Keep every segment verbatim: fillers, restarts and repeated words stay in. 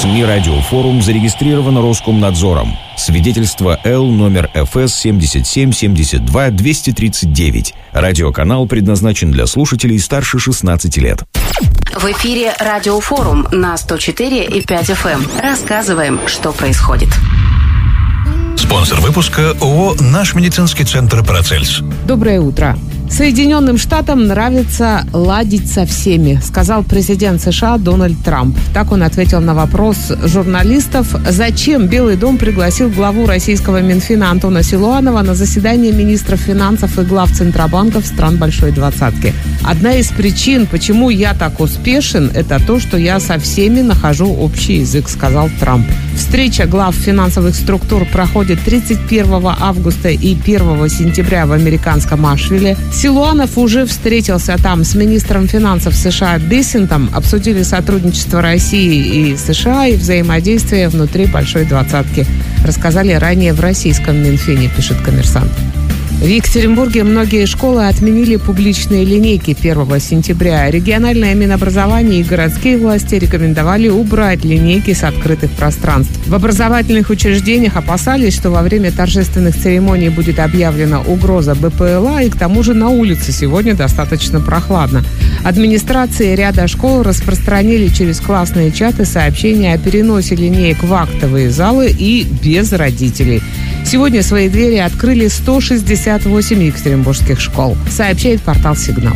СМИ «Радиофорум» зарегистрировано Роскомнадзором. Свидетельство Л номер эф эс семьдесят семь семьдесят два двести тридцать девять. Радиоканал предназначен для слушателей старше шестнадцати лет. В эфире «Радиофорум» на сто четыре и пять эф эм. Рассказываем, что происходит. Спонсор выпуска ООО «Наш медицинский центр Парацельс». Доброе утро. Соединенным Штатам нравится ладить со всеми, сказал президент США Дональд Трамп. Так он ответил на вопрос журналистов, зачем Белый дом пригласил главу российского Минфина Антона Силуанова на заседание министров финансов и глав центробанков стран Большой Двадцатки. Одна из причин, почему я так успешен, это то, что я со всеми нахожу общий язык, сказал Трамп. Встреча глав финансовых структур проходит тридцать первого августа и первого сентября в американском Ашвилле. Силуанов уже встретился там с министром финансов США Бессентом, обсудили сотрудничество России и США и взаимодействие внутри Большой Двадцатки. Рассказали ранее в российском Минфине, пишет «Коммерсант». В Екатеринбурге многие школы отменили публичные линейки первого сентября. Региональное Минобразование и городские власти рекомендовали убрать линейки с открытых пространств. В образовательных учреждениях опасались, что во время торжественных церемоний будет объявлена угроза бэ пэ эл а, и к тому же на улице сегодня достаточно прохладно. Администрации ряда школ распространили через классные чаты сообщения о переносе линеек в актовые залы и без родителей. Сегодня свои двери открыли сто шестьдесят восемь екатеринбургских школ, сообщает портал «Сигнал».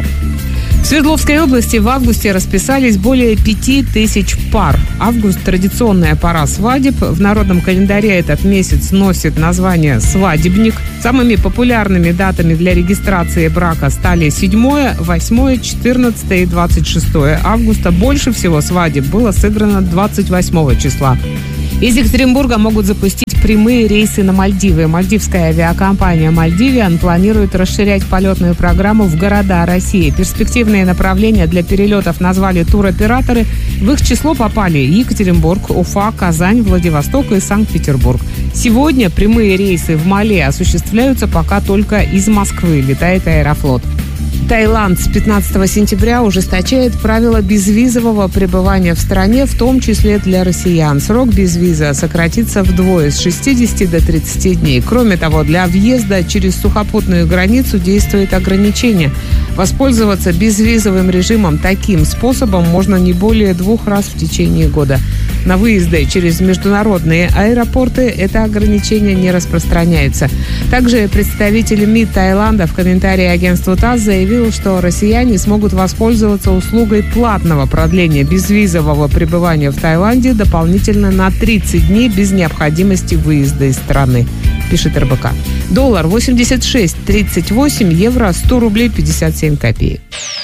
В Свердловской области в августе расписались более пяти тысяч пар. Август – традиционная пора свадеб. В народном календаре этот месяц носит название «свадебник». Самыми популярными датами для регистрации брака стали седьмое, восьмое, четырнадцатое и двадцать шестое августа. Больше всего свадеб было сыграно двадцать восьмого числа. Из Екатеринбурга могут запустить прямые рейсы на Мальдивы. Мальдивская авиакомпания «Мальдивиан» планирует расширять полетную программу в города России. Перспективные направления для перелетов назвали туроператоры. В их число попали Екатеринбург, Уфа, Казань, Владивосток и Санкт-Петербург. Сегодня прямые рейсы в Мали осуществляются пока только из Москвы, летает Аэрофлот. Таиланд с пятнадцатого сентября ужесточает правила безвизового пребывания в стране, в том числе для россиян. Срок безвиза сократится вдвое, с шестидесяти до тридцати дней. Кроме того, для въезда через сухопутную границу действует ограничение. Воспользоваться безвизовым режимом таким способом можно не более двух раз в течение года. На выезды через международные аэропорты это ограничение не распространяется. Также представитель МИД Таиланда в комментарии агентству ТАСС заявил, что россияне смогут воспользоваться услугой платного продления безвизового пребывания в Таиланде дополнительно на тридцать дней без необходимости выезда из страны, пишет эр бэ ка. Доллар восемьдесят шесть тридцать восемь, евро сто рублей пятьдесят семь копеек.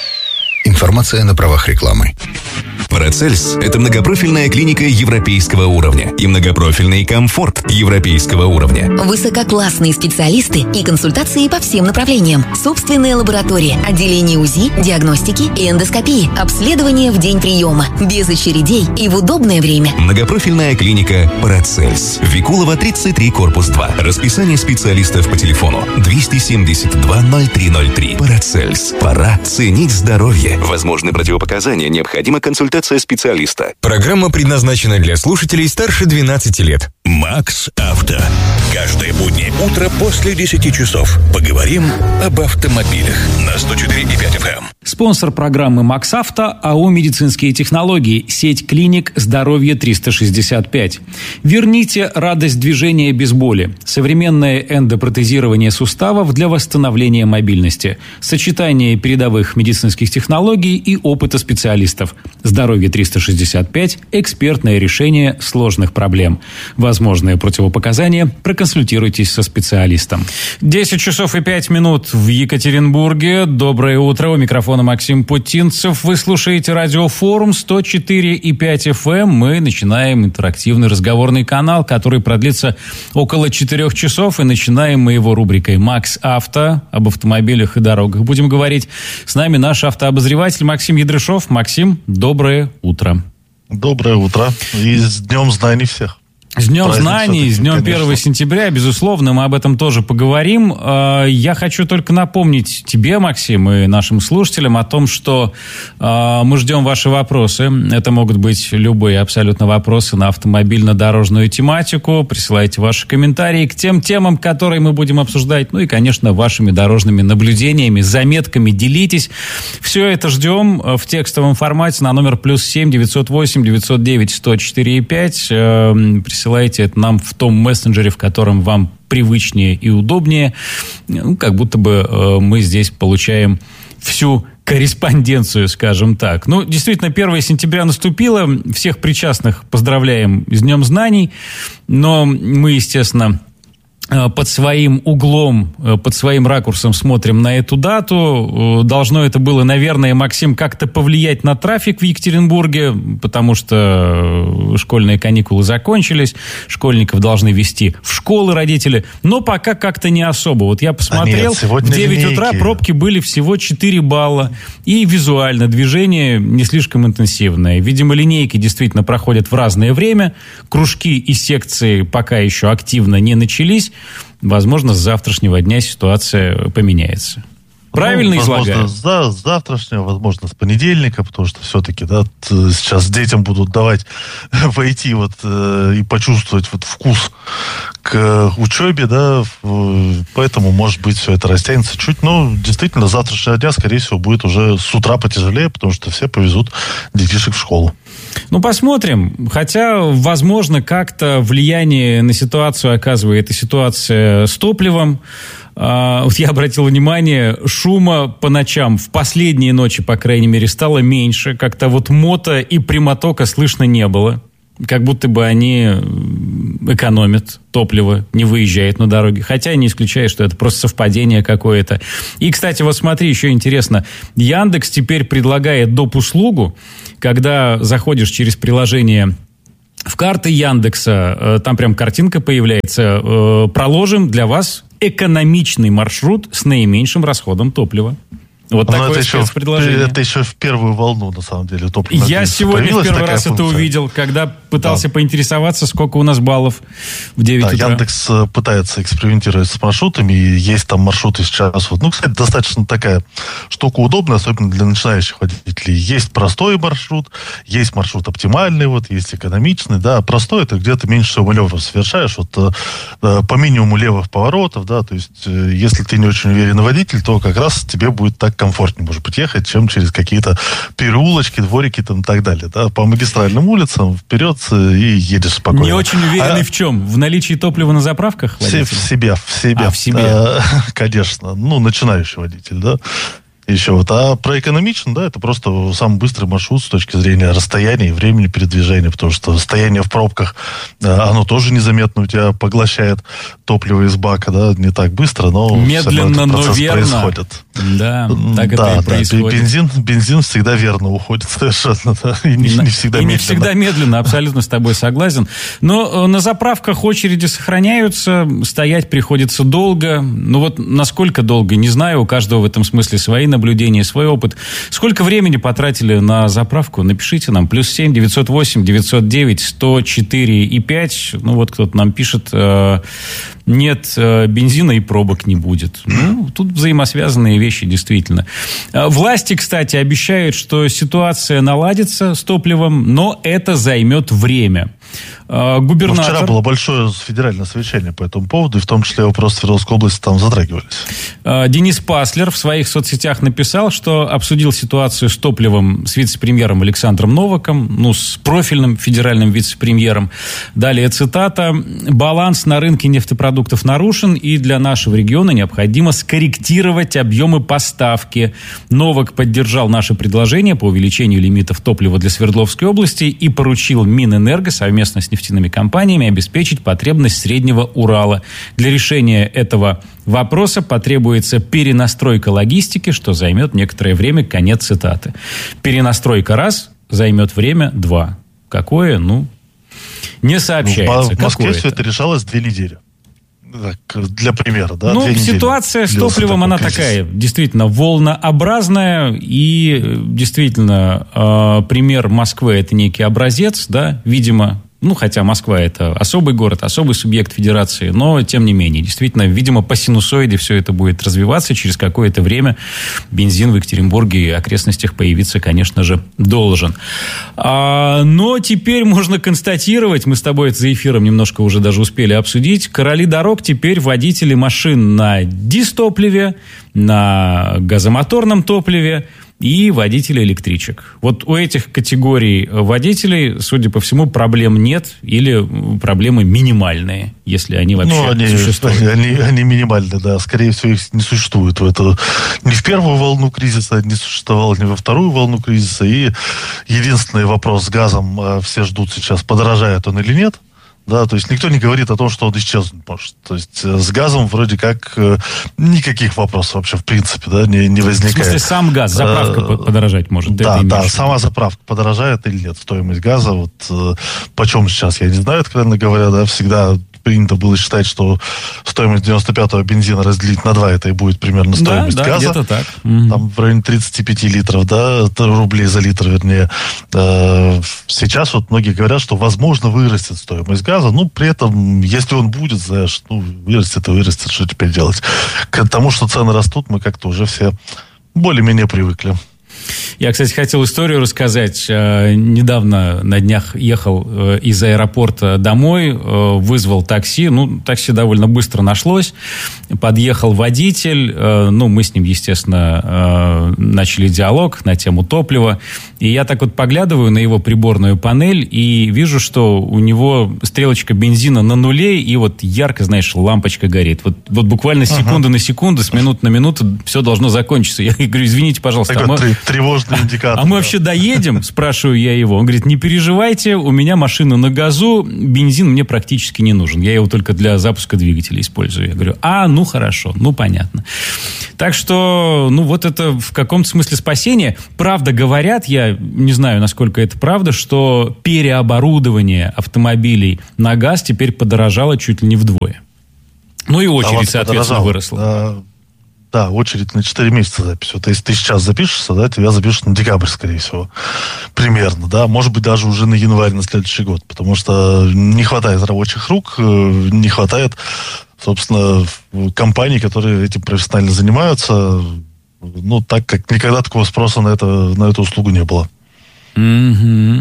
Информация на правах рекламы. Парацельс – это многопрофильная клиника европейского уровня и многопрофильный комфорт европейского уровня. Высококлассные специалисты и консультации по всем направлениям. Собственная лаборатория, отделение УЗИ, диагностики и эндоскопии. Обследование в день приема. Без очередей и в удобное время. Многопрофильная клиника Парацельс. Викулова, тридцать три, корпус два. Расписание специалистов по телефону двести семьдесят два ноль три ноль три. Парацельс. Пора ценить здоровье. Возможны противопоказания, необходима консультация специалиста. Программа предназначена для слушателей старше двенадцати лет. Макс Авто. Каждое буднее утро после десяти часов. Поговорим об автомобилях на сто четыре и пять эф эм. Спонсор программы «Макс Авто» АО «Медицинские технологии», сеть клиник «Здоровье триста шестьдесят пять». Верните радость движения без боли. Современное эндопротезирование суставов для восстановления мобильности. Сочетание передовых медицинских технологий и опыта специалистов. «Здоровье триста шестьдесят пять» – экспертное решение сложных проблем. Возможные противопоказания – проконсультируйтесь со специалистом. десять часов и пять минут в Екатеринбурге. Доброе утро. У микрофона Максим Путинцев. Вы слушаете радиофорум сто четыре и пять эф эм. Мы начинаем интерактивный разговорный канал, который продлится около четырех часов. И начинаем мы его рубрикой «Макс Авто». Об автомобилях и дорогах будем говорить. С нами наш автообозреватель Максим Ядрышов. Максим, доброе утро. Доброе утро. И с Днем знаний всех. С Днем знаний, с Днем первого сентября, безусловно, мы об этом тоже поговорим. Я хочу только напомнить тебе, Максим, и нашим слушателям о том, что мы ждем ваши вопросы. Это могут быть любые абсолютно вопросы на автомобильно-дорожную тематику. Присылайте ваши комментарии к тем темам, которые мы будем обсуждать. Ну и, конечно, вашими дорожными наблюдениями, заметками делитесь. Все это ждем в текстовом формате на номер плюс семь девятьсот восемь девятьсот девять сто четыре пять. Присылайте это нам в том мессенджере, в котором вам привычнее и удобнее. Ну, как будто бы э, мы здесь получаем всю корреспонденцию, скажем так. Ну, действительно, первого сентября наступило. Всех причастных поздравляем с Днем знаний. Но мы, естественно, под своим углом, под своим ракурсом смотрим на эту дату. Должно это было, наверное, Максим, как-то повлиять на трафик в Екатеринбурге, потому что школьные каникулы закончились, школьников должны вести в школы родители, но пока как-то не особо. Вот я посмотрел, а нет, в девять утра пробки были всего четыре балла, и визуально движение не слишком интенсивное. Видимо, линейки действительно проходят в разное время, кружки и секции пока еще активно не начались. Возможно, с завтрашнего дня ситуация поменяется. Правильно ну, излагаю? Возможно, с завтрашнего, возможно, с понедельника, потому что все-таки, да, сейчас детям будут давать войти вот э, и почувствовать вот вкус к учебе, да, поэтому, может быть, все это растянется чуть, но действительно, с завтрашнего дня, скорее всего, будет уже с утра потяжелее, потому что все повезут детишек в школу. Ну, посмотрим. Хотя, возможно, как-то влияние на ситуацию оказывает и ситуация с топливом. Вот я обратил внимание, шума по ночам в последние ночи, по крайней мере, стало меньше. Как-то вот мото и прямотока слышно не было. Как будто бы они экономят топливо, не выезжают на дороге. Хотя не исключаю, что это просто совпадение какое-то. И, кстати, вот смотри, еще интересно. Яндекс теперь предлагает доп. Услугу, когда заходишь через приложение в карты Яндекса, там прям картинка появляется, проложим для вас экономичный маршрут с наименьшим расходом топлива. Вот Но такое это еще, спецпредложение. Это еще в первую волну, на самом деле, топлива. Я сегодня в первый раз функция. Это увидел, когда пытался да. поинтересоваться, сколько у нас баллов в девять да, утра. Яндекс пытается экспериментировать с маршрутами, и есть там маршруты сейчас. Вот. Ну, кстати, достаточно такая штука удобная, особенно для начинающих водителей. Есть простой маршрут, есть маршрут оптимальный, вот, есть экономичный. Да. Простой — это где-то меньше всего маневров совершаешь, вот, по минимуму левых поворотов, да, то есть, если ты не очень уверенный водитель, то как раз тебе будет так комфортнее, может быть, ехать, чем через какие-то переулочки, дворики там, и так далее. Да? По магистральным улицам вперед и едешь спокойно. Не очень уверенный а, в чем? В наличии топлива на заправках? В, в себе, в себе. А, в себе. А, конечно. Ну, начинающий водитель, да. Еще вот. А про экономичный, да, это просто самый быстрый маршрут с точки зрения расстояния и времени передвижения, потому что расстояние в пробках, оно тоже незаметно у тебя поглощает топливо из бака, да, не так быстро, но медленно, но верно. Происходит. Да, так да, это и происходит. Да, бензин, бензин всегда верно уходит совершенно, да, и не, не всегда и медленно. не всегда медленно, абсолютно с тобой согласен. Но на заправках очереди сохраняются, стоять приходится долго. Ну вот насколько долго, не знаю, у каждого в этом смысле свои наблюдения, свой опыт. Сколько времени потратили на заправку? Напишите нам. Плюс семь девятьсот восемь девятьсот девять сто четыре и пять. Ну вот кто-то нам пишет, э, нет э, бензина и пробок не будет. Ну, тут взаимосвязанные вещи, действительно. Власти, кстати, обещают, что ситуация наладится с топливом, но это займет время. Губернатор... Ну, вчера было большое федеральное совещание по этому поводу, и в том числе вопросы Свердловской области там затрагивались. Денис Паслер в своих соцсетях написал, что обсудил ситуацию с топливом с вице-премьером Александром Новаком, ну, с профильным федеральным вице-премьером. Далее цитата. «Баланс на рынке нефтепродуктов нарушен, и для нашего региона необходимо скорректировать объемы поставки. Новак поддержал наше предложение по увеличению лимитов топлива для Свердловской области и поручил Минэнерго совместно с нефтяными компаниями обеспечить потребность Среднего Урала. Для решения этого вопроса потребуется перенастройка логистики, что займет некоторое время». Конец цитаты. Перенастройка раз, займет время два. Какое? Ну, не сообщается. Ну, в Москве Какое все это решалось две недели. Так, для примера, да? Ну, ситуация с топливом, она кризис. Такая, действительно, волнообразная, и действительно, э, пример Москвы — это некий образец, да, видимо, Ну, хотя Москва – это особый город, особый субъект федерации, но, тем не менее, действительно, видимо, по синусоиде все это будет развиваться. Через какое-то время бензин в Екатеринбурге и окрестностях появиться, конечно же, должен. А, но теперь можно констатировать, мы с тобой это за эфиром немножко уже даже успели обсудить, короли дорог теперь водители машин на дизтопливе, на газомоторном топливе, и водители электричек. Вот у этих категорий водителей, судя по всему, проблем нет или проблемы минимальные, если они вообще ну, они, существуют. Они, они минимальные, да. Скорее всего, их не существует. Это ни в первую волну кризиса не существовало, ни во вторую волну кризиса. И единственный вопрос с газом, все ждут сейчас, подорожает он или нет. Да, то есть никто не говорит о том, что он исчезнуть может. То есть с газом вроде как э, никаких вопросов вообще в принципе, да, не, не возникает. В смысле, сам газ, заправка э, подорожать может? Да, да, сама заправка подорожает или нет. Стоимость газа, вот э, почем сейчас, я не знаю, откровенно говоря, да, всегда принято было считать, что стоимость девяносто пятого бензина разделить на два, это и будет примерно стоимость да, да, газа. Где-то так. Там в районе тридцать пять литров, да, рублей за литр, вернее. Сейчас вот многие говорят, что возможно вырастет стоимость газа, но при этом, если он будет, знаешь, ну, вырастет и вырастет, что теперь делать? К тому, что цены растут, мы как-то уже все более-менее привыкли. Я, кстати, хотел историю рассказать. Недавно на днях ехал из аэропорта домой, вызвал такси. Ну, такси довольно быстро нашлось. Подъехал водитель. Ну, мы с ним, естественно, начали диалог на тему топлива. И я так вот поглядываю на его приборную панель и вижу, что у него стрелочка бензина на нуле, и вот ярко, знаешь, лампочка горит. Вот, вот буквально секунда uh-huh. на секунду, с минуты на минуту все должно закончиться. Я говорю, извините, пожалуйста. Такой а мы... тревожный индикатор. А мы вообще доедем? Спрашиваю я его. Он говорит, не переживайте, у меня машина на газу, бензин мне практически не нужен. Я его только для запуска двигателя использую. Я говорю, а, ну хорошо, ну понятно. Так что, ну вот это в каком-то смысле спасение. Правда, говорят, я не знаю, насколько это правда, что переоборудование автомобилей на газ теперь подорожало чуть ли не вдвое. Ну и очередь, а соответственно, выросла. Да, да, очередь на четыре месяца запись. Вот если ты сейчас запишешься, да, тебя запишут на декабрь, скорее всего. Примерно, да. Может быть, даже уже на январь на следующий год. Потому что не хватает рабочих рук, не хватает, собственно, компаний, которые этим профессионально занимаются. Ну, так как никогда такого спроса на, это, на эту услугу не было. Mm-hmm.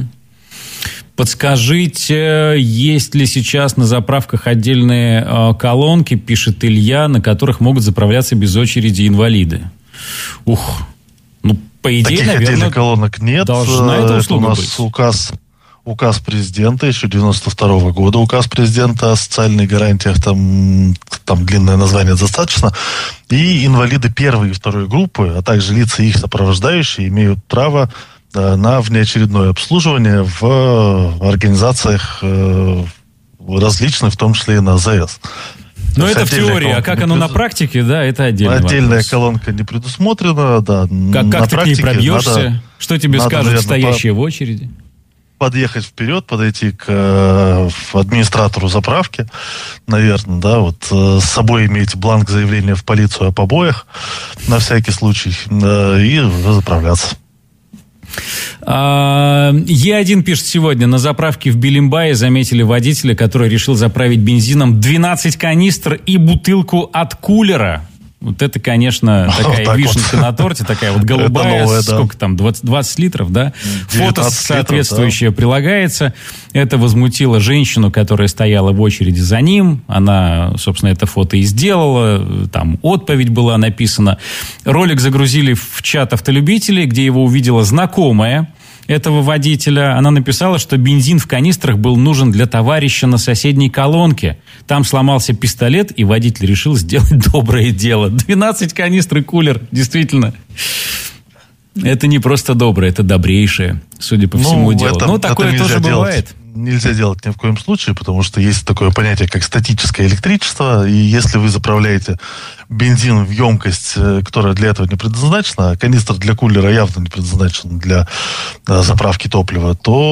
Подскажите, есть ли сейчас на заправках отдельные э, колонки, пишет Илья, на которых могут заправляться без очереди инвалиды? Ух, ну, по идее, таких наверное, отдельных колонок нет. Должна эта услуга это у нас быть. указ, указ президента, еще девяносто второго года, указ президента о социальных гарантиях, там, там длинное название достаточно. И инвалиды первой и второй группы, а также лица их сопровождающие, имеют право на внеочередное обслуживание в организациях различных, в том числе и на АЗС. Но это в теории, а как оно на практике, да, это отдельный Отдельная вопрос. колонка не предусмотрена, да. Как, как ты к ней пробьешься? Надо, Что тебе надо, скажут наверное, стоящие по... в очереди? Подъехать вперед, подойти к э, администратору заправки, наверное, да, вот э, с собой иметь бланк заявления в полицию о побоях на всякий случай, э, и заправляться. Е один пишет сегодня, на заправке в Белимбае заметили водителя, который решил заправить бензином двенадцать канистр и бутылку от кулера. Вот это, конечно, такая вот вишенка вот на торте, такая вот голубая, новое, сколько да. там, двадцать, двадцать литров, да? Фото соответствующее литров, да. прилагается. Это возмутило женщину, которая стояла в очереди за ним. Она, собственно, это фото и сделала. Там отповедь была написана. Ролик загрузили в чат автолюбителей, где его увидела знакомая этого водителя. Она написала, что бензин в канистрах был нужен для товарища на соседней колонке. Там сломался пистолет, и водитель решил сделать доброе дело. двенадцать канистр и кулер, действительно. Это не просто доброе, это добрейшее, судя по всему, ну, дело. Это, ну, такое тоже делать. бывает. Нельзя делать ни в коем случае, потому что есть такое понятие, как статическое электричество, и если вы заправляете бензин в емкость, которая для этого не предназначена, а канистра для кулера явно не предназначена для заправки топлива,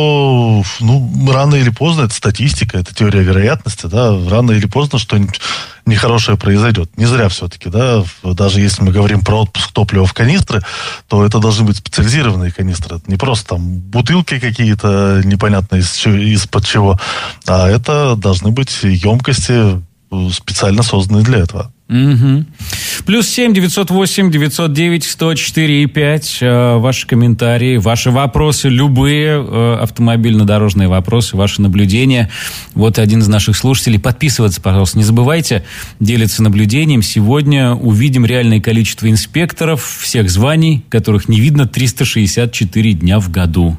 то ну, рано или поздно, это статистика, это теория вероятности, да, рано или поздно что-нибудь нехорошее произойдет. Не зря все-таки, да, даже если мы говорим про отпуск топлива в канистры, то это должны быть специализированные канистры. Это не просто там бутылки какие-то непонятно из, из-под чего, а это должны быть емкости специально созданные для этого. Угу. Плюс семь девятьсот восемь девятьсот девять сто четыре и пять. Ваши комментарии, ваши вопросы, любые автомобильно-дорожные вопросы, ваши наблюдения. Вот один из наших слушателей. Подписываться, пожалуйста, не забывайте. Делиться наблюдением. Сегодня увидим реальное количество инспекторов всех званий, которых не видно триста шестьдесят четыре дня в году.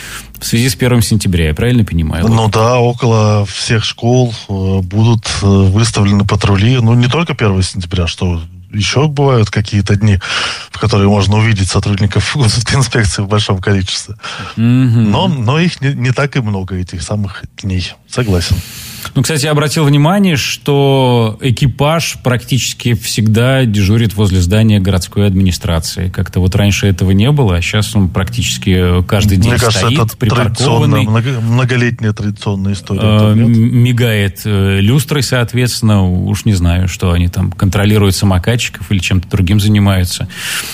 В связи с первым сентября, я правильно понимаю? Ну да, около всех школ будут выставлены патрули. Ну, не только первого сентября, что еще бывают какие-то дни, в которые можно увидеть сотрудников инспекции в большом количестве. Mm-hmm. Но, но их не, не так и много, этих самых дней. Согласен. Ну, кстати, я обратил внимание, что экипаж практически всегда дежурит возле здания городской администрации. Как-то вот раньше этого не было, а сейчас он практически каждый день Мне стоит, кажется, это припаркованный. Много, многолетняя традиционная история. Э, мигает э, люстрой, соответственно. Уж не знаю, что они там контролируют самокатчиков или чем-то другим занимаются.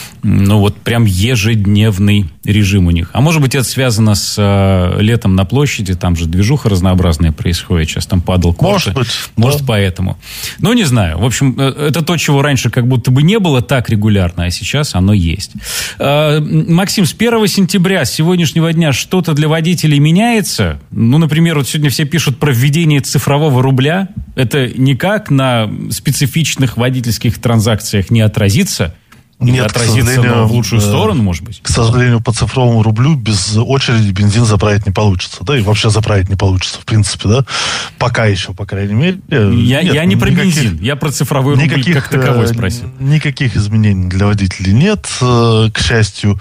Ну, вот прям ежедневный режим у них. А может быть, это связано с э, летом на площади, там же движуха разнообразная происходит, сейчас там падал корты. Может быть. Может, да. поэтому. Ну, не знаю. В общем, это то, чего раньше как будто бы не было так регулярно, а сейчас оно есть. Э, Максим, с первого сентября, с сегодняшнего дня, что-то для водителей меняется? Ну, например, вот сегодня все пишут про введение цифрового рубля. Это никак на специфичных водительских транзакциях не отразится? Нет, отразится, но в лучшую сторону, может быть? К сожалению, по цифровому рублю без очереди бензин заправить не получится. Да, и вообще заправить не получится, в принципе, да. Пока еще, по крайней мере. Я, нет, я не про никаких, бензин, я про цифровой рубль никаких, как таковой спросил. Никаких изменений для водителей нет, к счастью.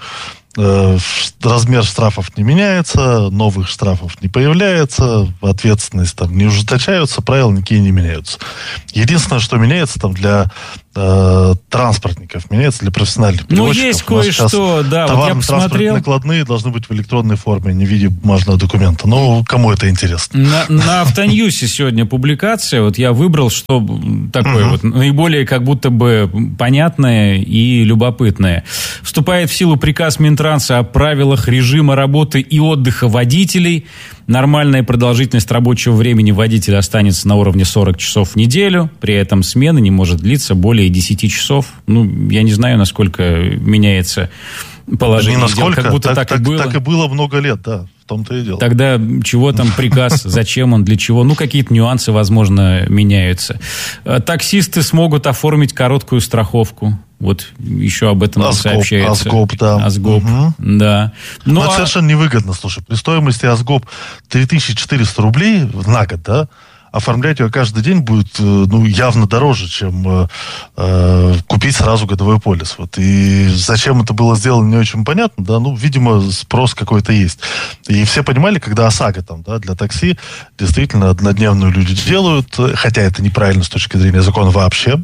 Размер штрафов не меняется, новых штрафов не появляется, ответственность там не ужесточаются, правила никакие не меняются. Единственное, что меняется там для э, транспортников, меняется для профессиональных перевозчиков. Ну, есть кое-что, да, вот я посмотрел. Накладные должны быть в электронной форме, не в виде бумажного документа. Ну, кому это интересно? На, на Автоньюсе сегодня публикация, вот я выбрал, что такое uh-huh. вот наиболее как будто бы понятное и любопытное. Вступает в силу приказ Минтранса о правилах режима работы и отдыха водителей. Нормальная продолжительность рабочего времени водителя останется на уровне сорок часов в неделю. При этом смена не может длиться более десять часов. Ну, я не знаю, насколько меняется положение. Не насколько, как будто так, так, так и было. Так и было много лет, да. В том-то и дело. Тогда чего там приказ, зачем он, для чего? Ну, какие-то нюансы, возможно, меняются. Таксисты смогут оформить короткую страховку. Вот еще об этом Асгоп, сообщается. Асгоп, да. Асгоп, угу. да. Ну, Но а... это совершенно невыгодно, слушай. При стоимости Асгоп три тысячи четыреста рублей на год, да, оформлять ее каждый день будет, ну, явно дороже, чем э, купить сразу годовой полис. Вот. И зачем это было сделано, не очень понятно, да, ну, видимо, спрос какой-то есть. И все понимали, когда ОСАГО там, да, для такси действительно однодневную люди делают, хотя это неправильно с точки зрения закона вообще.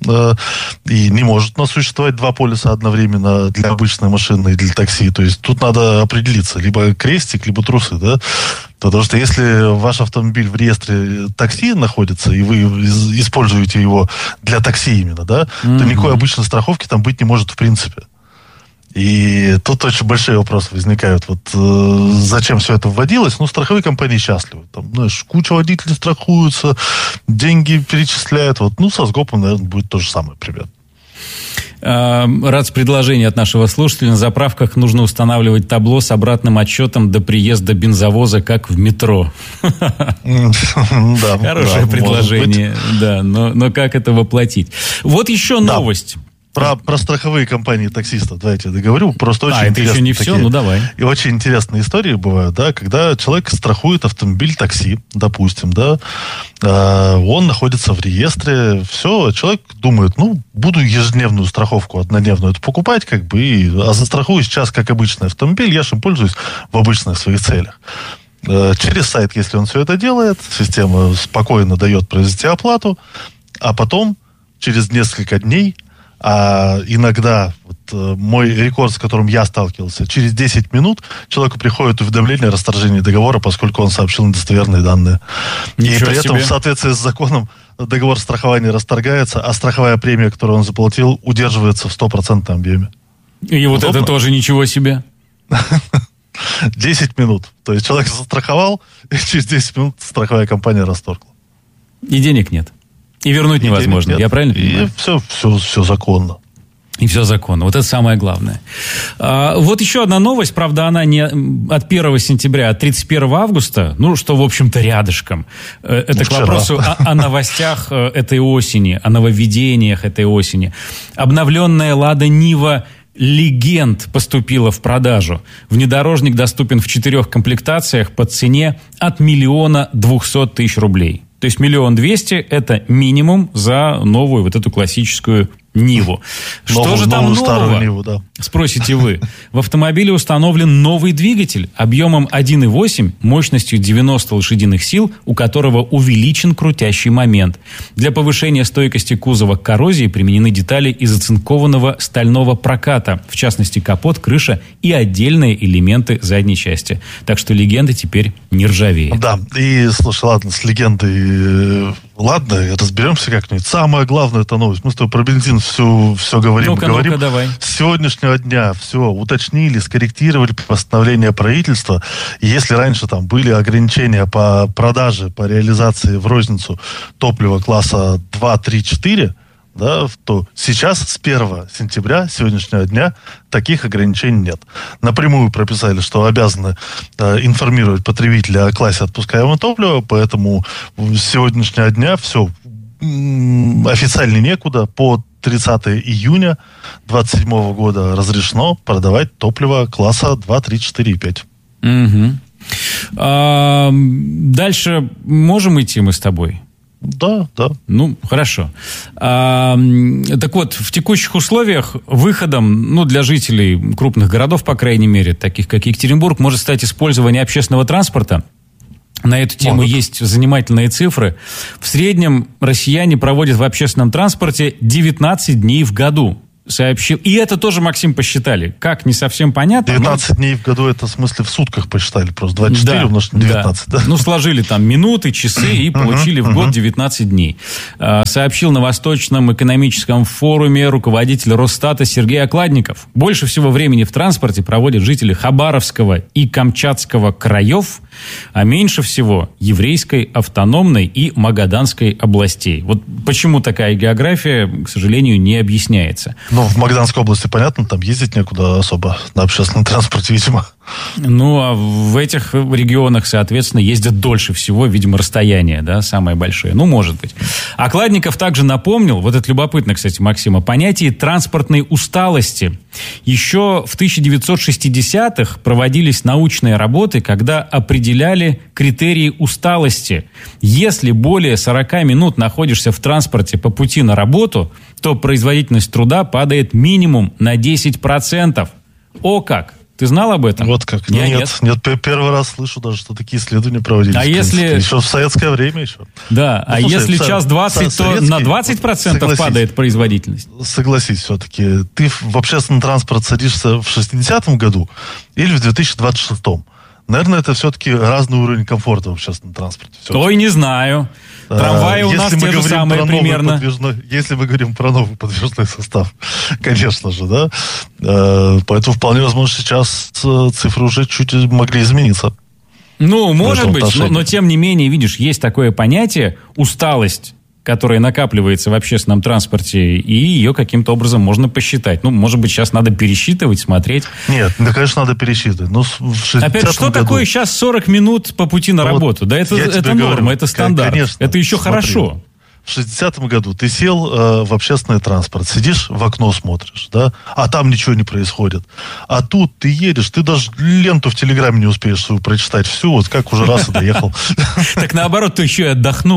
И не может у нас существовать два полиса одновременно для обычной машины и для такси. То есть тут надо определиться. Либо крестик, либо трусы, да? Потому что если ваш автомобиль в реестре такси находится, и вы используете его для такси именно, да, mm-hmm. то никакой обычной страховки там быть не может в принципе. И тут очень большие вопросы возникают. Вот э, зачем все это вводилось? Ну, страховые компании счастливы. Там, знаешь, куча водителей страхуются, деньги перечисляют. Вот, ну, со СГОПом, наверное, будет то же самое примерно. Рад с предложением от нашего слушателя. На заправках нужно устанавливать табло с обратным отсчетом до приезда бензовоза, как в метро. Хорошее предложение. Да, но как это воплотить? Вот еще новость. Про, про страховые компании таксистов, давайте я договорю. Просто очень а, это еще не все? Такие, ну давай. И очень интересные истории бывают, да, когда человек страхует автомобиль такси, допустим, да, э, он находится в реестре, все, человек думает, ну, буду ежедневную страховку однодневную это покупать, как бы, и, а застрахую сейчас как обычный автомобиль, я же им пользуюсь в обычных своих целях. Э, через сайт, если он все это делает, система спокойно дает произвести оплату, а потом через несколько дней, а иногда вот, э, мой рекорд, с которым я сталкивался, через десять минут человеку приходит уведомление о расторжении договора, поскольку он сообщил недостоверные данные. Ничего и при себе. этом, в соответствии с законом, договор страхования расторгается, а страховая премия, которую он заплатил, удерживается в стопроцентном объеме. И вот Удобно? Это тоже ничего себе. десять минут. То есть человек застраховал, и через десять минут страховая компания расторгла. И денег нет. И вернуть и невозможно. Я правильно понимаю? И все, все, все законно. И все законно. Вот это самое главное. А, вот еще одна новость. Правда, она не от первого сентября, а от тридцать первого августа. Ну, что, в общем-то, рядышком. Это ну, к вопросу о, о новостях этой осени, о нововведениях этой осени. Обновленная «Лада Нива» Легенд поступила в продажу. Внедорожник доступен в четырех комплектациях по цене от миллиона двухсот тысяч рублей. То есть миллион двести – это минимум за новую вот эту классическую Ниву. Что новую, же там нового? Ниву, да. Спросите вы. В автомобиле установлен новый двигатель объемом один и восемь, мощностью девяносто лошадиных сил, у которого увеличен крутящий момент. Для повышения стойкости кузова к коррозии применены детали из оцинкованного стального проката, в частности капот, крыша и отдельные элементы задней части. Так что «Легенда» теперь не ржавеет. Да, и слушай, ладно, с «Легендой» ладно, разберемся как-нибудь. Самое главное это новость. Мы с тобой про бензин все, все говорим. Ну-ка, говорим. ну-ка, давай. С сегодняшнего дня все уточнили, скорректировали постановление правительства. И если раньше там были ограничения по продаже, по реализации в розницу топлива класса два, три, четыре, да, то сейчас с первого сентября сегодняшнего дня таких ограничений нет. Напрямую прописали, что обязаны э, информировать потребителя о классе отпускаемого топлива, поэтому с сегодняшнего дня все м- официально некуда. По тридцатого июня двадцать седьмого года разрешено продавать топливо класса два, три, четыре и пять. Угу. А, дальше можем идти мы с тобой? Да, да. Ну, хорошо. А, так вот, в текущих условиях выходом, ну, для жителей крупных городов, по крайней мере, таких как Екатеринбург, может стать использование общественного транспорта. На эту тему Могут. есть занимательные цифры. В среднем россияне проводят в общественном транспорте девятнадцать дней в году. Сообщил. И это тоже, Максим, посчитали. Как, не совсем понятно. девятнадцать но... дней в году, это в смысле в сутках посчитали просто. двадцать четыре да, умножить на девятнадцать. Да. Да. Ну, сложили там минуты, часы и получили в год девятнадцать дней. Сообщил на Восточном экономическом форуме руководитель Росстата Сергей Окладников. Больше всего времени в транспорте проводят жители Хабаровского и Камчатского краев, а меньше всего Еврейской, Автономной и Магаданской областей. Вот почему такая география, к сожалению, не объясняется. Ну, в Магаданской области, понятно, там ездить некуда особо на общественном транспорте, видимо. Ну, а в этих регионах, соответственно, ездят дольше всего, видимо, расстояние, да, самое большое. Ну, может быть. Окладников также напомнил, вот это любопытно, кстати, Максим, о понятии транспортной усталости. Еще в тысяча девятьсот шестидесятых проводились научные работы, когда определяли критерии усталости. Если более сорок минут находишься в транспорте по пути на работу, то производительность труда падает минимум на десять процентов. О как! Ты знал об этом? Вот как. Нет, нет, нет, нет, первый раз слышу даже, что такие исследования проводились. А если... Еще в советское время еще. Да, ну, а слушай, если час двадцать, то на двадцать процентов вот, падает производительность. Согласись все-таки. Ты в общественный транспорт садишься в шестидесятом году или в две тысячи двадцать шестом? Наверное, это все-таки разный уровень комфорта в общественном транспорте. Все-таки. Ой, не знаю. Трамваи а, у нас те же самые примерно. Если мы говорим про новый подвижной состав, конечно же, да. А, поэтому вполне возможно сейчас цифры уже чуть могли измениться. Ну, может быть, но, но тем не менее, видишь, есть такое понятие усталость, которая накапливается в общественном транспорте, и ее каким-то образом можно посчитать. Ну, может быть, сейчас надо пересчитывать, смотреть. Нет, да, конечно, надо пересчитывать. Но в Опять, что году... такое сейчас сорок минут по пути на ну, работу? Вот да, это, это норма, говорю, это стандарт. Конечно, это еще смотри, хорошо. В шестидесятом году ты сел э, в общественный транспорт, сидишь в окно смотришь, да, а там ничего не происходит. А тут ты едешь, ты даже ленту в Телеграме не успеешь свою прочитать всю, вот как уже раз и доехал. Так наоборот, ты еще и отдохнул.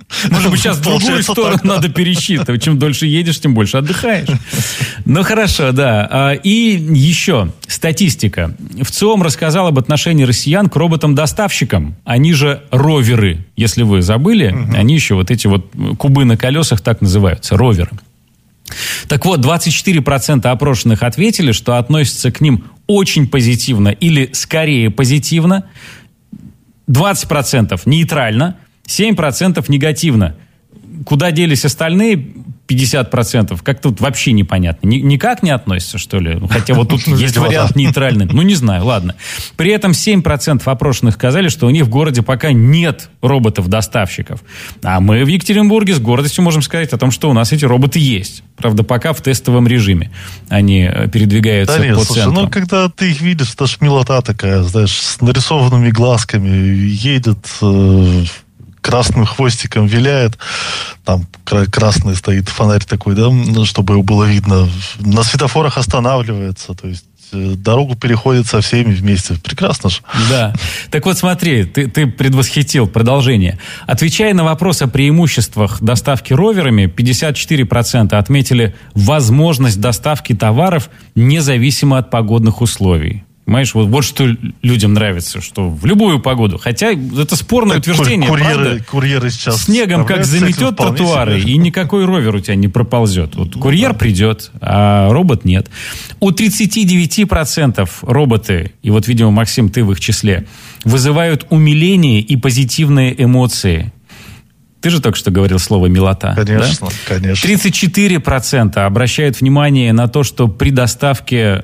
Может быть, сейчас в другую сторону надо пересчитывать. Чем дольше едешь, тем больше отдыхаешь. Ну, хорошо, да. И еще статистика. ВЦИОМ рассказал об отношении россиян к роботам-доставщикам. Они же роверы. Если вы забыли, угу. они еще вот эти вот кубы на колесах так называются, роверы. Так вот, двадцать четыре процента опрошенных ответили, что относятся к ним очень позитивно или скорее позитивно. двадцать процентов нейтрально, семь процентов негативно. Куда делись остальные пятьдесят процентов? Как тут вообще непонятно. Ни, никак не относятся, что ли? Хотя вот тут есть вариант нейтральный. Ну, не знаю, ладно. При этом семь процентов опрошенных сказали, что у них в городе пока нет роботов-доставщиков. А мы в Екатеринбурге с гордостью можем сказать о том, что у нас эти роботы есть. Правда, пока в тестовом режиме. Они передвигаются да, нет, по слушай, центру. Ну, когда ты их видишь, это ж милота такая, знаешь, с нарисованными глазками, едет... Э- красным хвостиком виляет, там красный стоит фонарь такой, да, чтобы его было видно. На светофорах останавливается, то есть дорогу переходит со всеми вместе. Прекрасно же. Да. Так вот смотри, ты, ты предвосхитил продолжение. Отвечая на вопрос о преимуществах доставки роверами, пятьдесят четыре процента отметили возможность доставки товаров независимо от погодных условий. Понимаешь, вот, вот что людям нравится, что в любую погоду. Хотя это спорное так, утверждение, курьеры, правда? Курьеры сейчас снегом как заметет тротуары, себе. И никакой ровер у тебя не проползет. Вот ну, курьер да. придет, а робот нет. У тридцать девять процентов роботы, и вот, видимо, Максим, ты в их числе, вызывают умиление и позитивные эмоции. Ты же только что говорил слово «милота». Конечно, да? конечно. тридцать четыре процента обращают внимание на то, что при доставке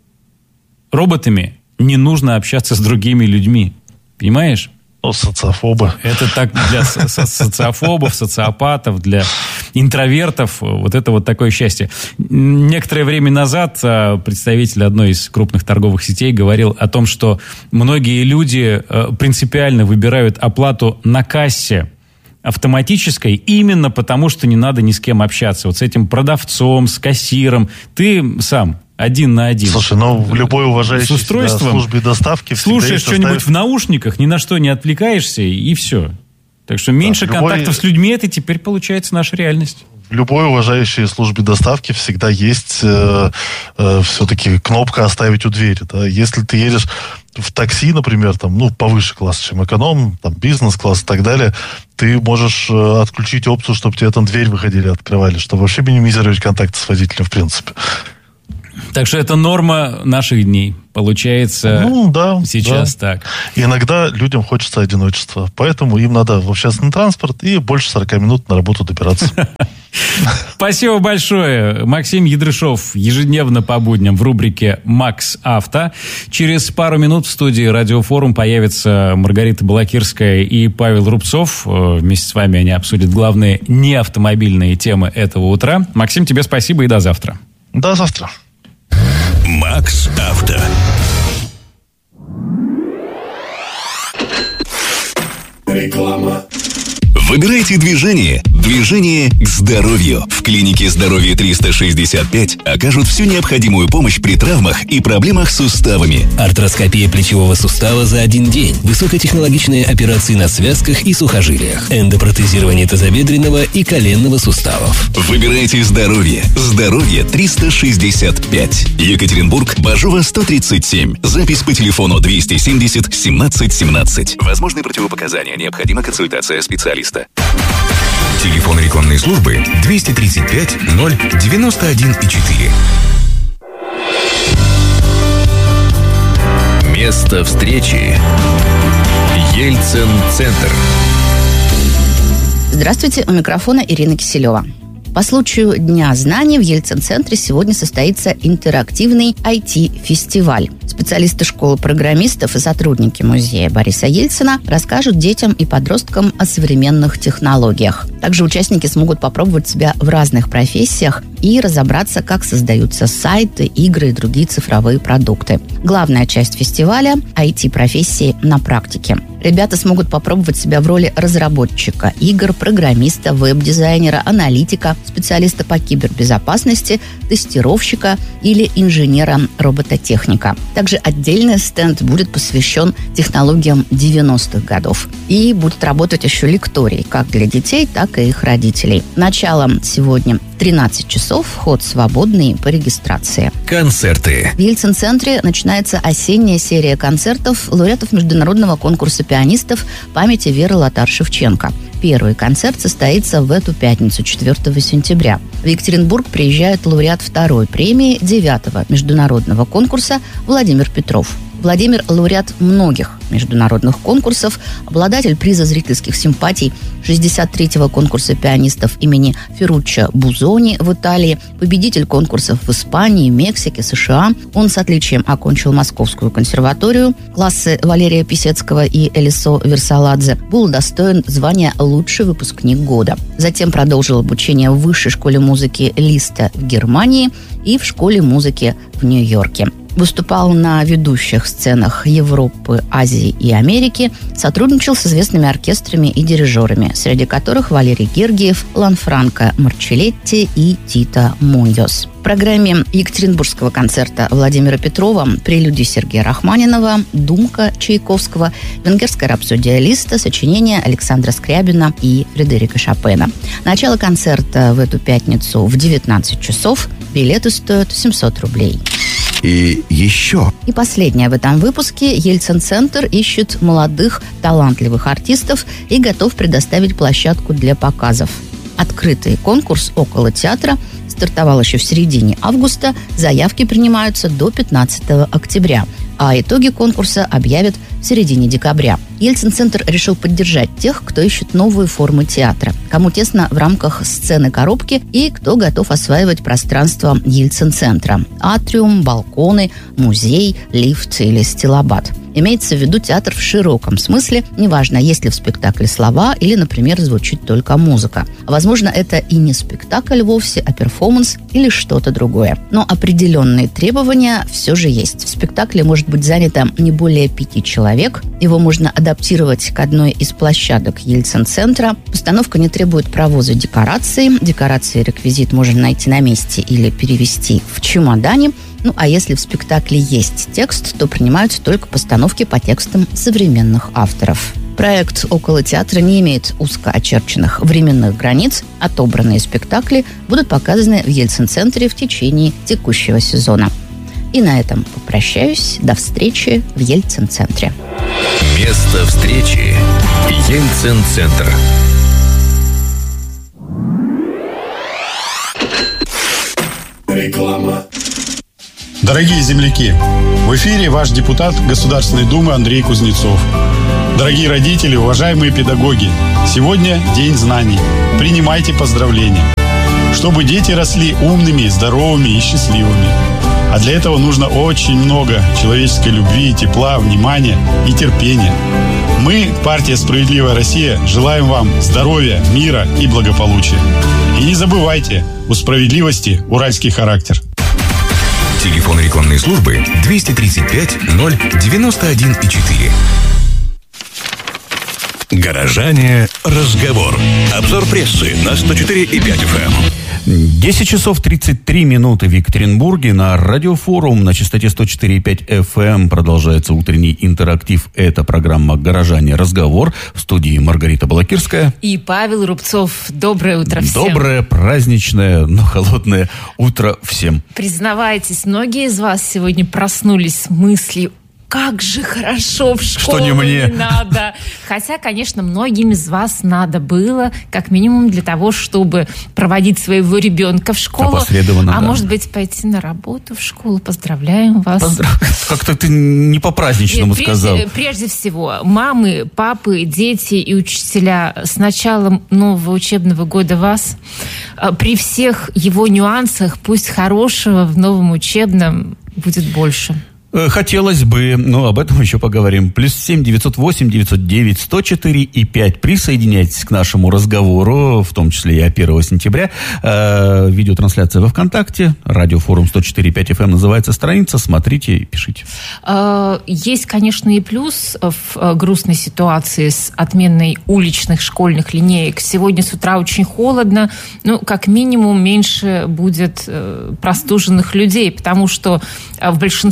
роботами не нужно общаться с другими людьми. Понимаешь? Ну, социофобы. Это так для со- со- социофобов, социопатов, для интровертов. Вот это вот такое счастье. Некоторое время назад представитель одной из крупных торговых сетей говорил о том, что многие люди принципиально выбирают оплату на кассе автоматической именно потому, что не надо ни с кем общаться. Вот с этим продавцом, с кассиром. Ты сам один на один. Слушай, ну в любой уважающей себя службе доставки слушаешь что-нибудь оставить... в наушниках, ни на что не отвлекаешься, и все. Так что меньше да, любой... контактов с людьми, это теперь получается наша реальность. В любой уважающей службе доставки всегда есть э, э, все-таки кнопка «Оставить у двери». Да? Если ты едешь в такси, например, там, ну, повыше класса, чем эконом, там, бизнес-класс и так далее, ты можешь э, отключить опцию, чтобы тебе там дверь выходили, открывали, чтобы вообще минимизировать контакты с водителем, в принципе. Так что это норма наших дней. Получается, ну, да, сейчас да. так. Иногда людям хочется одиночества, поэтому им надо в общественный транспорт и больше сорок минут на работу добираться. Спасибо большое. Максим Ядрышов ежедневно по будням в рубрике «Макс Авто». Через пару минут в студии «Радиофорум» появится Маргарита Балакирская и Павел Рубцов. Вместе с вами они обсудят главные неавтомобильные темы этого утра. Максим, тебе спасибо и до завтра. До завтра. Макс Авто. Реклама. Выбирайте движение. Движение к здоровью. В клинике «Здоровье триста шестьдесят пять» окажут всю необходимую помощь при травмах и проблемах с суставами. Артроскопия плечевого сустава за один день. Высокотехнологичные операции на связках и сухожилиях. Эндопротезирование тазобедренного и коленного суставов. Выбирайте здоровье. «Здоровье триста шестьдесят пять». Екатеринбург, Бажова, сто тридцать семь. Запись по телефону двести семьдесят семнадцать семнадцать. Возможны противопоказания. Необходима консультация специалиста. Телефон рекламной службы двести тридцать пять ноль девяносто один четыре. Место встречи. Ельцин-центр. Здравствуйте, у микрофона Ирина Киселева. По случаю Дня знаний в Ельцин-центре сегодня состоится интерактивный ай ти-фестиваль. Специалисты школы программистов и сотрудники музея Бориса Ельцина расскажут детям и подросткам о современных технологиях. Также участники смогут попробовать себя в разных профессиях и разобраться, как создаются сайты, игры и другие цифровые продукты. Главная часть фестиваля – ай ти-профессии на практике. Ребята смогут попробовать себя в роли разработчика игр, программиста, веб-дизайнера, аналитика, специалиста по кибербезопасности, тестировщика или инженера-робототехника. Также отдельный стенд будет посвящен технологиям девяностых годов. И будет работать еще лекторий, как для детей, так и их родителей. Начало сегодня в тринадцать часов, вход свободный по регистрации. Концерты. В Ельцин-центре начинается осенняя серия концертов лауреатов международного конкурса пианистов памяти Веры Лотар-Шевченко. Первый концерт состоится в эту пятницу, четвёртого сентября. В Екатеринбург приезжает лауреат второй премии девятого международного конкурса Владимир Петров. Владимир – лауреат многих международных конкурсов, обладатель приза зрительских симпатий шестьдесят третьего конкурса пианистов имени Ферруччо Бузони в Италии, победитель конкурсов в Испании, Мексике, США. Он с отличием окончил Московскую консерваторию. Классы Валерия Писецкого и Элисо Версаладзе. Был удостоен звания «Лучший выпускник года». Затем продолжил обучение в Высшей школе музыки Листа в Германии и в школе музыки в Нью-Йорке. Выступал на ведущих сценах Европы, Азии и Америки, сотрудничал с известными оркестрами и дирижерами, среди которых Валерий Гергиев, Ланфранко Марчелетти и Тита Муньос. В программе Екатеринбургского концерта Владимира Петрова прелюдии Сергея Рахманинова, Думка Чайковского, венгерская рапсодия Листа, сочинения Александра Скрябина и Фредерика Шопена. Начало концерта в эту пятницу в девятнадцать часов. Билеты стоят семьсот рублей. И еще. И последнее в этом выпуске. Ельцин-центр ищет молодых, талантливых артистов и готов предоставить площадку для показов. Открытый конкурс около театра стартовал еще в середине августа. Заявки принимаются до пятнадцатого октября. А итоги конкурса объявят в середине декабря. Ельцин-центр решил поддержать тех, кто ищет новые формы театра, кому тесно в рамках сцены-коробки и кто готов осваивать пространство Ельцин-центра. Атриум, балконы, музей, лифт или стилобат. Имеется в виду театр в широком смысле, неважно, есть ли в спектакле слова или, например, звучит только музыка. Возможно, это и не спектакль вовсе, а перформанс или что-то другое. Но определенные требования все же есть. В спектакле может быть занято не более пяти человек. Его можно адаптировать к одной из площадок Ельцин-центра. Постановка не требует провоза декораций. Декорации и реквизит можно найти на месте или перевести в чемодане. Ну, а если в спектакле есть текст, то принимаются только постановки по текстам современных авторов. Проект «Около театра» не имеет узко очерченных временных границ. Отобранные спектакли будут показаны в Ельцин-центре в течение текущего сезона. И на этом попрощаюсь. До встречи в Ельцин-центре. Место встречи. Ельцин-центр. Реклама. Дорогие земляки, в эфире ваш депутат Государственной Думы Андрей Кузнецов. Дорогие родители, уважаемые педагоги, сегодня День знаний. Принимайте поздравления. Чтобы дети росли умными, здоровыми и счастливыми. А для этого нужно очень много человеческой любви, тепла, внимания и терпения. Мы, партия «Справедливая Россия», желаем вам здоровья, мира и благополучия. И не забывайте, у справедливости уральский характер. Телефон рекламной службы двести тридцать пять ноль девяносто один четыре. Горожане. Разговор. Обзор прессы на сто четыре и пять эф эм. десять часов тридцать три минуты в Екатеринбурге. На радиофорум на частоте сто четыре и пять эф эм продолжается утренний интерактив. Это программа «Горожане. Разговор». В студии Маргарита Балакирская. И Павел Рубцов. Доброе утро всем. Доброе, праздничное, но холодное утро всем. Признавайтесь, многие из вас сегодня проснулись с мыслью: как же хорошо в школу Что не мне. не надо. Хотя, конечно, многим из вас надо было, как минимум для того, чтобы проводить своего ребенка в школу. Опосредованно, а да. может быть, пойти на работу в школу. Поздравляем вас. Поздрав... Как-то ты не по-праздничному Нет, сказал. Прежде, прежде всего, мамы, папы, дети и учителя, с началом нового учебного года вас. При всех его нюансах, пусть хорошего в новом учебном будет больше. Хотелось бы, но об этом еще поговорим. Плюс семь девятьсот восемь девятьсот девять сто четыре и пять. Присоединяйтесь к нашему разговору, в том числе и о первого сентября. Э, видеотрансляция во ВКонтакте. Радиофорум сто четыре и пять эф эм называется страница. Смотрите и пишите. Есть, конечно, и плюс в грустной ситуации с отменой уличных школьных линеек. Сегодня с утра очень холодно. Ну, как минимум, меньше будет простуженных людей, потому что в большинстве уж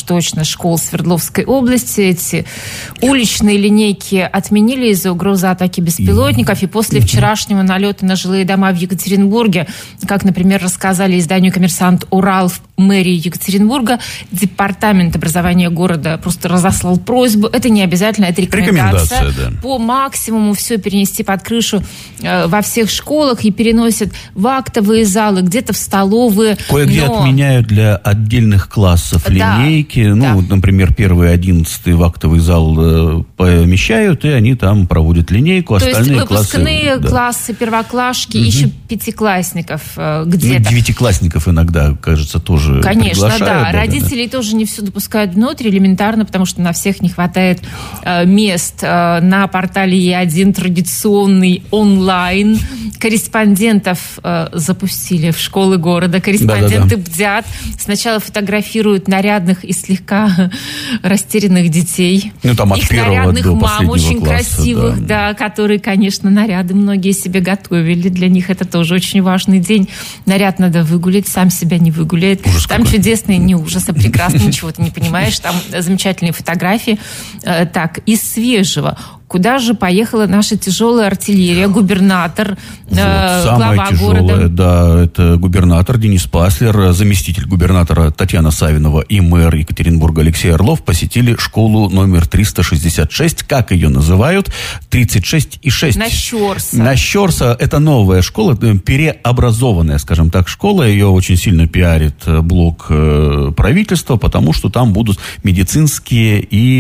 точно школ Свердловской области. Эти уличные линейки отменили из-за угрозы атаки беспилотников. И после вчерашнего налета на жилые дома в Екатеринбурге, как, например, рассказали изданию «Коммерсант Урал» в мэрии Екатеринбурга, департамент образования города просто разослал просьбу. Это не обязательно, это рекомендация. Рекомендация, да. По максимуму все перенести под крышу э, во всех школах и переносят в актовые залы, где-то в столовые. Кое-где но... отменяют для отдельных классов Да, линейки. Ну, да. вот, например, первый одиннадцатый в актовый зал э, помещают, и они там проводят линейку. То есть Остальные выпускные классы, да. классы, первоклашки, Угу. еще пятиклассников э, Ну, где-то. девятиклассников иногда, кажется, тоже Конечно, приглашают. да. да, Родителей да, да. тоже не всюду пускают внутрь, элементарно, потому что на всех не хватает э, мест. Э, на портале Е один традиционный онлайн. Корреспондентов э, запустили в школы города. Корреспонденты Да-да-да. бдят. Сначала фотографируют нарядных и слегка растерянных детей. Ну, там от Их первого нарядных до мам, последнего очень класса, красивых, да. да, которые, конечно, наряды многие себе готовили. Для них это тоже очень важный день. Наряд надо выгулять, сам себя не выгуляет. Ужас Там какой. чудесные, не ужас, а прекрасно, ничего ты не понимаешь. Там замечательные фотографии. Э, Так, из свежего. Куда же поехала наша тяжелая артиллерия? Губернатор, Вот, э, самое глава тяжелое, города. да, это губернатор Денис Паслер, заместитель губернатора Татьяна Савинова и мэр Екатеринбурга Алексей Орлов посетили школу номер триста шестьдесят шесть, как ее называют, тридцать шесть и шесть. На Щорса. На Щорса. Это новая школа, переобразованная, скажем так, школа. Ее очень сильно пиарит блок э, правительства, потому что там будут медицинские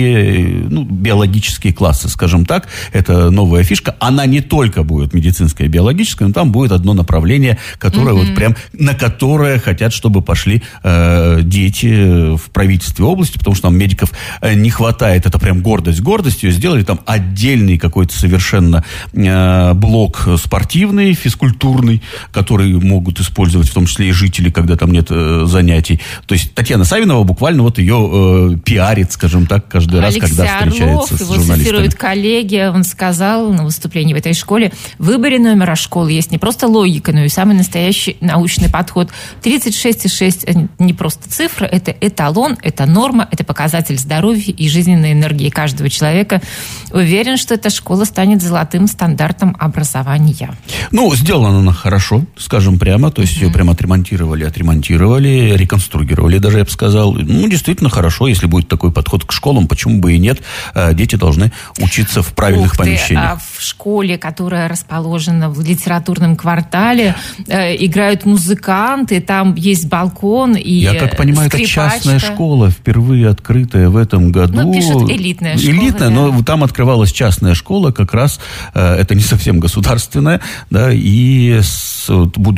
и ну, биологические классы, скажем так. Это новая фишка. Она не только будет медицинская и биологическая, но там будет одно направление, которое Mm-hmm. вот прям, на которое хотят, чтобы пошли э, дети в правительстве области, потому что там медиков э, не хватает. Это прям гордость гордостью. Сделали там отдельный какой-то совершенно э, блок спортивный, физкультурный, который могут использовать в том числе и жители, когда там нет э, занятий. То есть Татьяна Савинова буквально вот ее э, пиарит, скажем так, каждый раз, Алексей когда встречается Орлов, с его журналистами. цитируют коллеги, он сказал на выступлении в этой школе: в выборе номера школы есть не просто логика, но и самый настоящий научный подход. тридцать шесть и шесть не просто цифра, это эталон, это норма, это показатель здоровья и жизненной энергии каждого человека. Уверен, что эта школа станет золотым стандартом образования. Ну, сделана она хорошо, скажем прямо, то есть mm-hmm. ее прямо отремонтировали, отремонтировали, реконструировали, даже я бы сказал. Ну, действительно хорошо, если будет такой подход к школам, почему бы и нет. Дети должны учиться в правильных Ух ты, помещениях. а в школе, которая расположена в литературном квартале, э, играют музыканты, там есть балкон и Я как понимаю, скрипачка. это частная школа, впервые открытая в этом году. Ну, пишут, элитная школа. Элитная, да. но там открывалась частная школа, как раз э, это не совсем государственная, да, и с, вот, будут